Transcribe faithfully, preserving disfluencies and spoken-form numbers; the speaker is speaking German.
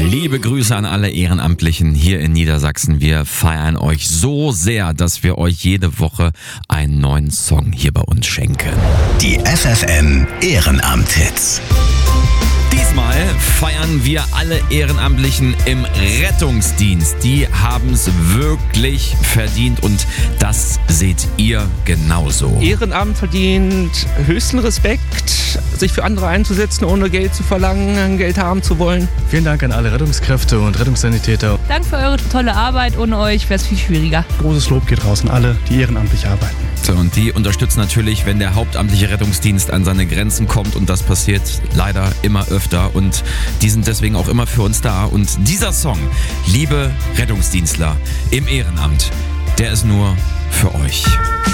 Liebe Grüße an alle Ehrenamtlichen hier in Niedersachsen. Wir feiern euch so sehr, dass wir euch jede Woche einen neuen Song hier bei uns schenken. Die F F M Ehrenamt-Hits. Diesmal feiern wir alle Ehrenamtlichen im Rettungsdienst. Die haben es wirklich verdient und das seht ihr genauso. Ehrenamt verdient höchsten Respekt, sich für andere einzusetzen, ohne Geld zu verlangen, Geld haben zu wollen. Vielen Dank an alle Rettungskräfte und Rettungssanitäter. Danke für eure tolle Arbeit. Ohne euch wäre es viel schwieriger. Großes Lob geht raus an alle, die ehrenamtlich arbeiten. So, und die unterstützen natürlich, wenn der hauptamtliche Rettungsdienst an seine Grenzen kommt und das passiert leider immer öfter und die sind deswegen auch immer für uns da. Und dieser Song, liebe Rettungsdienstler im Ehrenamt, der ist nur für euch.